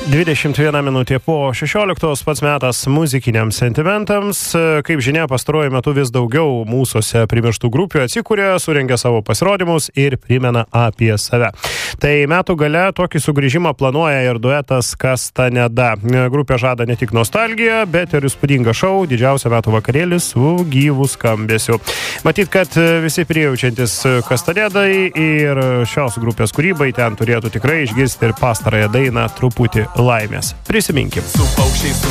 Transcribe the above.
21 minutė po 16 pats metas muzikiniams sentimentams. Kaip žinia, pastaruoju metu vis daugiau mūsuose primirštų grupių atsikuria, surengia savo pasirodymus ir primena apie save. Tai metų gale tokį sugrįžimą planuoja ir duetas Kastaneda. Grupė žada ne tik nostalgiją, bet ir įspūdingą šou, didžiausią metų vakarėlį su gyvu skambesiu. Matyt, kad visi prijaučiantis Kastanedai ir šios grupės kūrybai ten turėtų tikrai išgirsti ir pastarąją dainą Truputį laimės. Prisiminkim. Su paukščiais